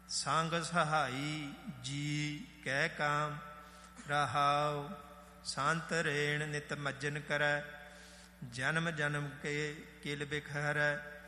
ਸੰਗ ਸਹਾਈ ਜੀ ਕਹਿ ਕਾਮ। ਰਹਾਉ ਸੰਤ ਰੇਣ ਨਿਤ ਮੱਜਨ ਕਰੈ, ਜਨਮ ਜਨਮ ਕੇ ਕਿਲ ਬਿਖ ਹਰੈ।